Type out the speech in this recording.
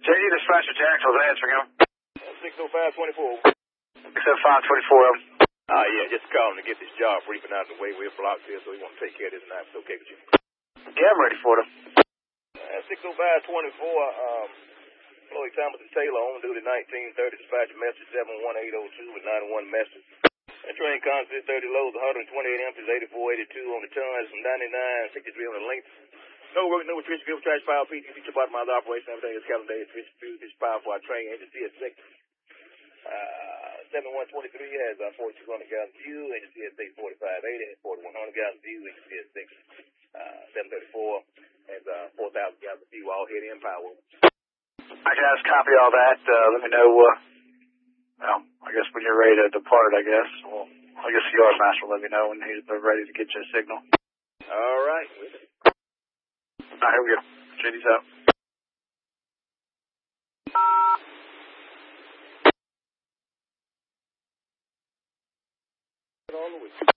JD dispatcher Jacksonville's answering him. 60524. 60524. Yeah, just calling to get this job reaping out of the way. We're blocked here, so we want to take care of this tonight. It's okay with you? Yeah, I'm ready for it. 60524, Floyd Thomason Taylor, on duty 1930, dispatch message 71802 with 91 message. That train consists 30 loads, 128 empties, 8482 on the tons, from 99, 63 on the length. No work, no restriction, give trash file, PT, teacher, bottom of the operation, everything is calendar day, efficient food, this power for our train, agency is 6. 7123 has 4,200 gallon fuel, agency is 4580, 4,100 gallon fuel, agency is 6. 734 has 4,000 gallons of fuel, all hit in power. I can just copy all that. Let me know, well, I guess when you're ready to depart, I guess. Well, I guess the yard master will let me know when they're ready to get you a signal. All right. All right, here we go. JD's out. On the way.